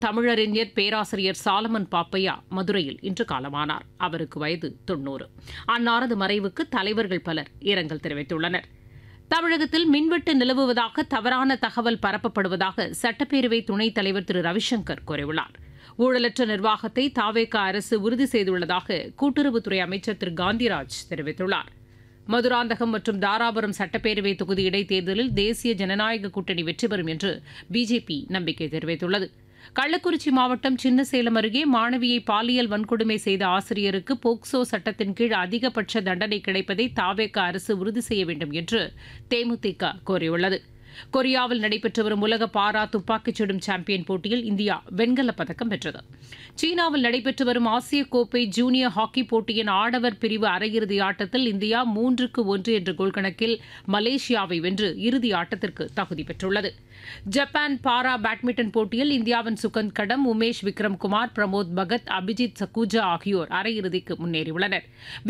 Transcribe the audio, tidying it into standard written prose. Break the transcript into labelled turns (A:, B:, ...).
A: தமிழறிஞர் பேராசிரியர் சாலமன் பாப்பையா மதுரையில் இன்று காலமானார். அவருக்கு வயது 90. அன்னாரது மறைவுக்கு தலைவர்கள் பலர் இரங்கல் தெரிவித்துள்ளனர். தமிழகத்தில் மின்வெட்டு நிலவுவதாக தவறான தகவல் பரப்பப்படுவதாக சட்டப்பேரவை துணைத் தலைவர் திரு ரவிசங்கர் கூறியுள்ளார். ஊழலற்ற நிர்வாகத்தை தாவேக அரசு உறுதி செய்துள்ளதாக கூட்டுறவுத்துறை அமைச்சர் திரு காந்திராஜ் தெரிவித்துள்ளார். மதுராந்தகம் மற்றும் தாராபுரம் சட்டப்பேரவை தொகுதி இடைத்தேர்தலில் தேசிய ஜனநாயக கூட்டணி வெற்றி பெறும் என்று பிஜேபி நம்பிக்கை தெரிவித்துள்ளது. கள்ளக்குறிச்சி மாவட்டம் சின்னசேலம் அருகே மாணவியை பாலியல் வன்கொடுமை செய்த ஆசிரியருக்கு போக்சோ சட்டத்தின் கீழ் அதிகபட்ச தண்டனை கிடைப்பதை தாவேக அரசு உறுதி செய்ய வேண்டும் என்று தேமுதிக கோரியுள்ளது. கொரியாவில் நடைபெற்று வரும் உலக பாரா துப்பாக்கிச் சுடும் சாம்பியன் போட்டியில் இந்தியா வெண்கலப் பதக்கம் வென்றது. சீனாவில் நடைபெற்று வரும் ஆசிய கோப்பை ஜூனியர் ஹாக்கி போட்டியின் ஆடவர் பிரிவு அரையிறுதி ஆட்டத்தில் இந்தியா 3-1 என்ற கோல் கணக்கில் மலேசியாவை வென்று இறுதி ஆட்டத்திற்கு தகுதி பெற்றுள்ளது. ஜப்பான் பாரா பேட்மிண்டன் போட்டியில் இந்தியாவின் சுகந்த் கடம், உமேஷ் விக்ரம்குமார், பிரமோத் பகத், அபிஜித் சக்குஜா ஆகியோர் அரையிறுதிக்கு முன்னேறியுள்ளனர்.